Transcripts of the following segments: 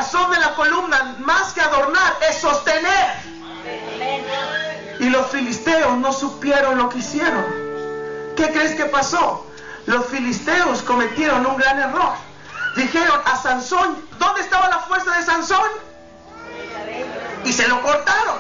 razón de la columna, más que adornar, es sostener. Y los filisteos no supieron lo que hicieron. ¿Qué crees que pasó? Los filisteos cometieron un gran error. Dijeron a Sansón, ¿dónde estaba la fuerza de Sansón? Y se lo cortaron.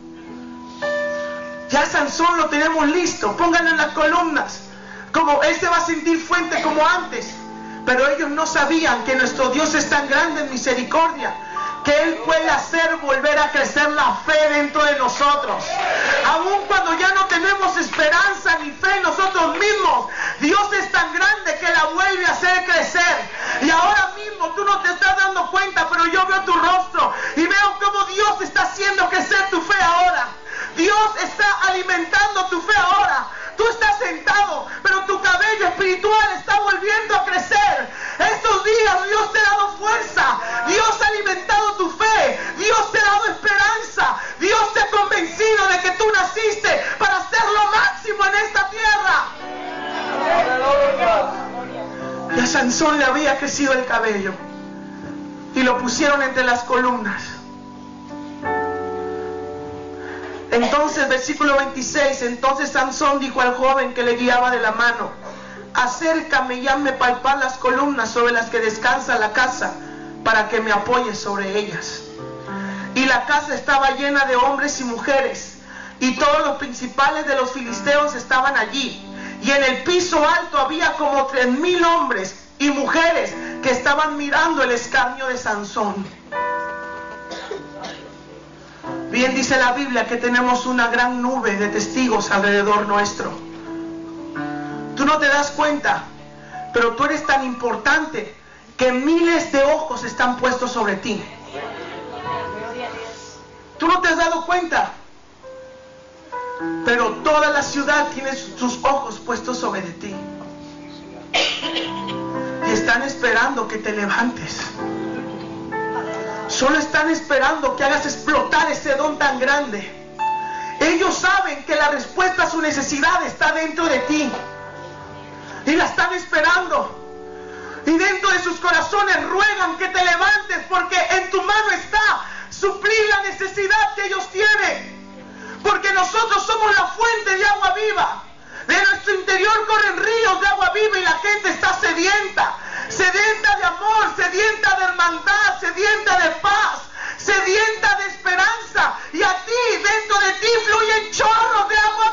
Ya Sansón lo tenemos listo, pónganlo en las columnas. Como él se va a sentir fuerte como antes. Pero ellos no sabían que nuestro Dios es tan grande en misericordia, que Él puede hacer volver a crecer la fe dentro de nosotros. Aun cuando ya no tenemos esperanza ni fe en nosotros mismos, Dios es tan grande que la vuelve a hacer crecer. Y ahora mismo tú no te estás dando cuenta, pero yo veo tu rostro y veo cómo Dios está haciendo crecer tu fe ahora. Dios está alimentando tu fe ahora. Tú estás sentado, pero tu cabello espiritual está volviendo a crecer. Estos días Dios te ha dado fuerza. Dios ha alimentado tu fe. Dios te ha dado esperanza. Dios te ha convencido de que tú naciste para hacer lo máximo en esta tierra. Y a Sansón le había crecido el cabello y lo pusieron entre las columnas. Entonces, versículo 26, entonces Sansón dijo al joven que le guiaba de la mano: acércame y hazme palpar las columnas sobre las que descansa la casa, para que me apoyes sobre ellas. Y la casa estaba llena de hombres y mujeres, y todos los principales de los filisteos estaban allí. Y en el piso alto había como 3000 hombres y mujeres que estaban mirando el escarnio de Sansón. Bien dice la Biblia que tenemos una gran nube de testigos alrededor nuestro. Tú no te das cuenta, pero tú eres tan importante que miles de ojos están puestos sobre ti. Tú no te has dado cuenta, pero toda la ciudad tiene sus ojos puestos sobre ti. Y están esperando que te levantes. Solo están esperando que hagas explotar ese don tan grande. Ellos saben que la respuesta a su necesidad está dentro de ti. Y la están esperando. Y dentro de sus corazones ruegan que te levantes, porque en tu mano está suplir la necesidad que ellos tienen. Porque nosotros somos la fuente de agua viva. De nuestro interior corren ríos de agua viva y la gente está sedienta. Sedienta de amor, sedienta de hermandad, sedienta de paz, sedienta de esperanza. Y a ti, dentro de ti, fluyen chorros de agua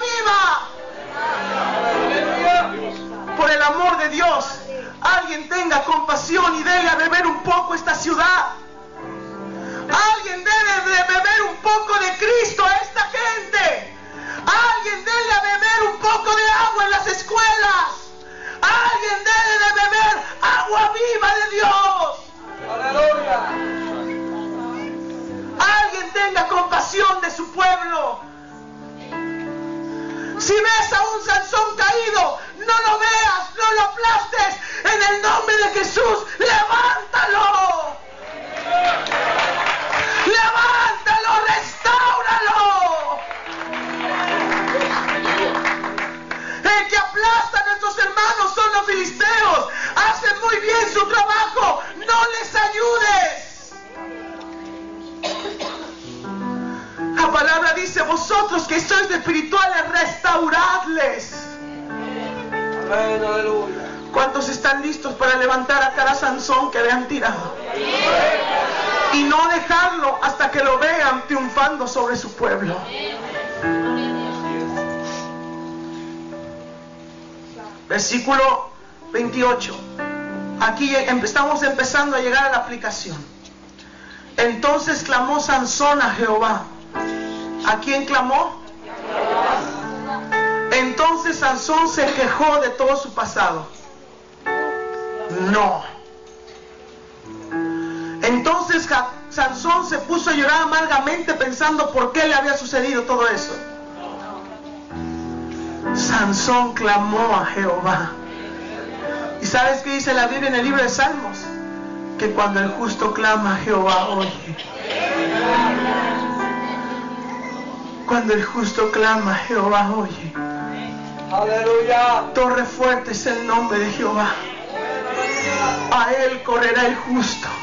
viva. Por el amor de Dios, alguien tenga compasión y dele a beber un poco esta ciudad. Alguien debe de beber un poco de Cristo a esta gente. Alguien debe de beber un poco de agua en las escuelas. Alguien debe de beber agua viva de Dios. ¡Aleluya! Alguien tenga compasión de su pueblo. Si ves a un Sansón caído, no lo veas, no lo aplastes. En el nombre de Jesús, levántalo. Levántalo, restáuralo. El que aplasta a nuestros hermanos son los filisteos. Hacen muy bien su trabajo. No les ayudes. La palabra dice: vosotros que sois espirituales, restauradles. Amén, aleluya. ¿Cuántos están listos para levantar a cada Sansón que vean tirado? Y no dejarlo hasta que lo vean triunfando sobre su pueblo. Versículo 28. Aquí estamos empezando a llegar a la aplicación. Entonces clamó Sansón a Jehová. ¿A quién clamó? Entonces Sansón se quejó de todo su pasado. No. Entonces Sansón se puso a llorar amargamente pensando por qué le había sucedido todo eso. Sansón clamó a Jehová. ¿Y sabes qué dice la Biblia en el libro de Salmos? Que cuando el justo clama, Jehová oye. Cuando el justo clama, Jehová oye. Aleluya. Torre fuerte es el nombre de Jehová. A él correrá el justo.